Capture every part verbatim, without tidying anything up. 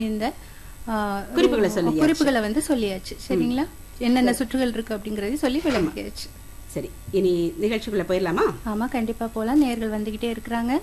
இந்த குறிப்புகளை சொல்லி குறிப்புகளை வந்து சொல்லியாச்சு. சரிங்களா? என்னென்ன சுற்றுகள் இருக்கு அப்படிங்கறதை சொல்லி விளக்கியாச்சு. சரி, இனி நிகழ்ச்சிக்குள்ள போயிடலாமா? ஆமா, கண்டிப்பா போலாம். நேர்கள் வந்துகிட்டே இருக்கிறாங்க.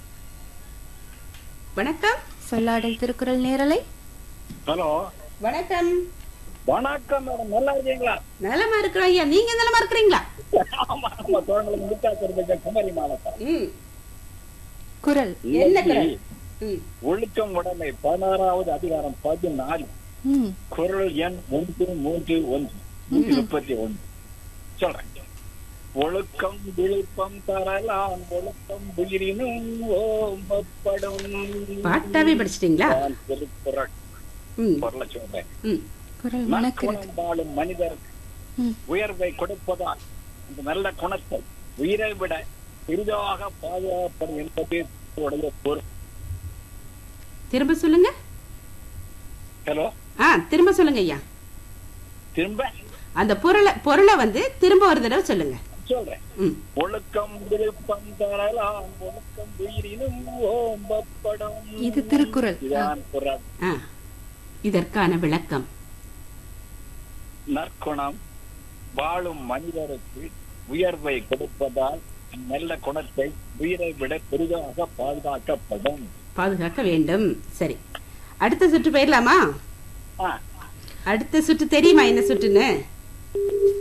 வணக்கம். சொல்லாடல் திருக்குறள் நேரலை. ஹலோ, வணக்கம். வணக்கம் மேடம், நல்லா இருக்கீங்களா? நலமா இருக்கிறோம் ஐயா, நீங்க நலமா இருக்கிறீங்களா? ஆமா ஆமா, தோழங்களுக்கு முத்தாத்திருக்க குமரி மாவட்டம். ம். குறள் என்ன குறள்? ம். ஒழுக்கம் உடைமை பதினாறாவது அதிகாரம் பதினாலு, ம் குறள் எண் ஒன்று மூன்று ஒன்று நூற்றி முப்பத்தி ஒன்று சொல்றேன். ஒழுக்கம் விழுப்பம் தரலாம், ஒழுக்கம் உயிரினும் ஓம்பப்படும். பாட்டாவே படிச்சிட்டீங்களா? நான் திருக்குறள் ம். பொருளை சொல்றேன். ம். குறள் நற்குணம் வணக்கம். வாழும் மனிதருக்கு ம் உயர்வை கொடுப்பதால் இந்த நல்ல குணத்தை உயிரை விட பெரிதாக பாதுகாப்படும் என்பது உடைய பொருள். திரும்ப சொல்லுங்க. ஹலோ, ஆ, திரும்ப சொல்லுங்க ஐயா. திரும்ப அந்த பொருளை பொருளை வந்து திரும்ப ஒரு தடவை சொல்லுங்க. சொல்றேன். ம். ஒழுக்கம் விழுப்பம் தரலாம், ஒழுக்கம் உயிரினும் ஓம்பப்படும். இது திருக்குறள். இதுதான் குறள். ஆ, இதற்கான விளக்கம். நற்குணம் வாழும் மனிதருக்கு உயர்வை கொடுப்பதால் நல்ல குணத்தை உயிரை விட பெரிதாக பாதுகாக்கப்படும். பாதுகாக்க வேண்டும். சரி, அடுத்த சுற்று போயிடலாமா? ஆ, அடுத்த சுற்று தெரியுமா என்ன சுற்றுன்னு?